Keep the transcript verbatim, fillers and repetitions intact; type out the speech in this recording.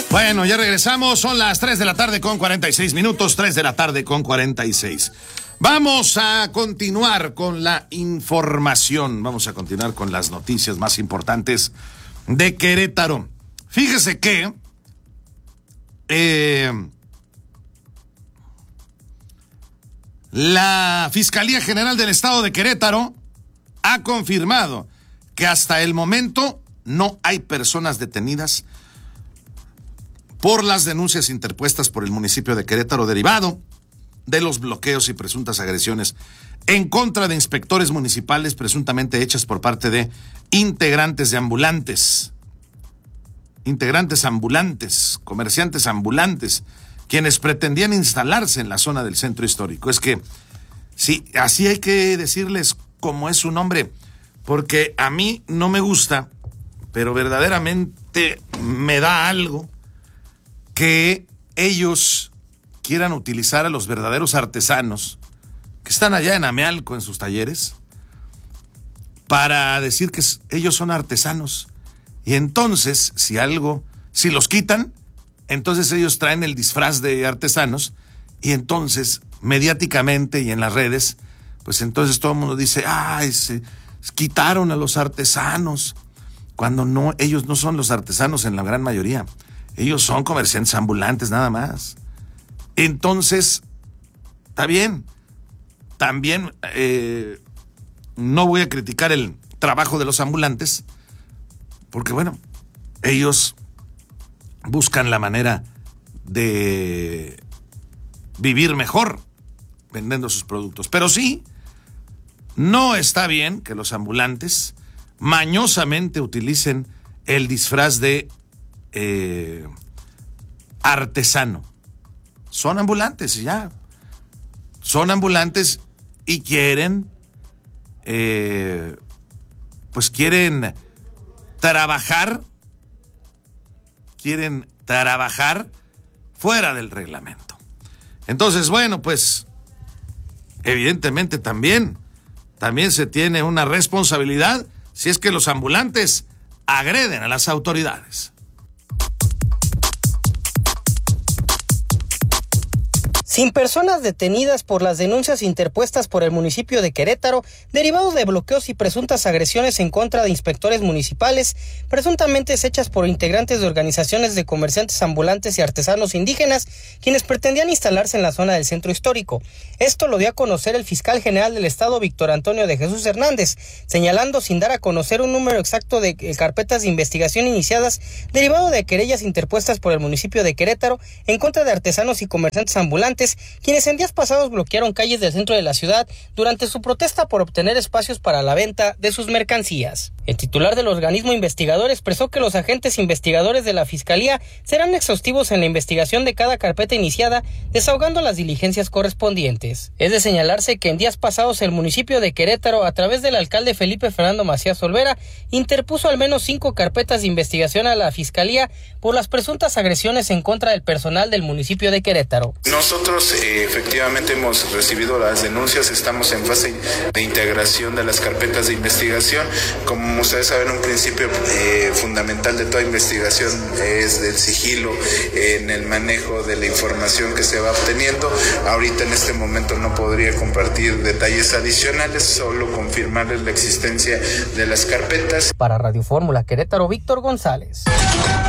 Bueno, ya regresamos, son las tres de la tarde con cuarenta y seis minutos, tres de la tarde con cuarenta y seis. Vamos a continuar con la información, vamos a continuar con las noticias más importantes de Querétaro. Fíjese que eh, la Fiscalía General del Estado de Querétaro ha confirmado que hasta el momento no hay personas detenidas por las denuncias interpuestas por el municipio de Querétaro derivado de los bloqueos y presuntas agresiones en contra de inspectores municipales presuntamente hechas por parte de integrantes de ambulantes, integrantes ambulantes, comerciantes ambulantes, quienes pretendían instalarse en la zona del centro histórico. Es que, sí, así hay que decirles como es su nombre, porque a mí no me gusta, pero verdaderamente me da algo que ellos quieran utilizar a los verdaderos artesanos que están allá en Amealco en sus talleres para decir que ellos son artesanos. Y entonces, si algo, si los quitan, entonces ellos traen el disfraz de artesanos y entonces, mediáticamente y en las redes, pues entonces todo el mundo dice, ay, se quitaron a los artesanos, cuando no, ellos no son los artesanos en la gran mayoría. Ellos son comerciantes ambulantes nada más. Entonces, está bien. También eh, no voy a criticar el trabajo de los ambulantes, porque bueno, ellos buscan la manera de vivir mejor vendiendo sus productos. Pero sí, no está bien que los ambulantes mañosamente utilicen el disfraz de Eh, artesano. Son ambulantes, ya. Son ambulantes y quieren, eh, pues quieren trabajar, quieren trabajar fuera del reglamento. Entonces, bueno, pues, evidentemente también, también se tiene una responsabilidad si es que los ambulantes agreden a las autoridades. Sin personas detenidas por las denuncias interpuestas por el municipio de Querétaro, derivados de bloqueos y presuntas agresiones en contra de inspectores municipales, presuntamente hechas por integrantes de organizaciones de comerciantes ambulantes y artesanos indígenas, quienes pretendían instalarse en la zona del centro histórico. Esto lo dio a conocer el fiscal general del estado, Víctor Antonio de Jesús Hernández, señalando sin dar a conocer un número exacto de carpetas de investigación iniciadas derivado de querellas interpuestas por el municipio de Querétaro en contra de artesanos y comerciantes ambulantes, quienes en días pasados bloquearon calles del centro de la ciudad durante su protesta por obtener espacios para la venta de sus mercancías. El titular del organismo investigador expresó que los agentes investigadores de la Fiscalía serán exhaustivos en la investigación de cada carpeta iniciada, desahogando las diligencias correspondientes. Es de señalarse que en días pasados el municipio de Querétaro, a través del alcalde Felipe Fernando Macías Olvera, interpuso al menos cinco carpetas de investigación a la Fiscalía por las presuntas agresiones en contra del personal del municipio de Querétaro. Nosotros eh, efectivamente hemos recibido las denuncias, estamos en fase de integración de las carpetas de investigación. Como ustedes saben, un principio eh, fundamental de toda investigación es del sigilo eh, en el manejo de la información que se va obteniendo. Ahorita en este momento no podría compartir detalles adicionales, solo confirmarles la existencia de las carpetas. Para Radio Fórmula Querétaro, Víctor González.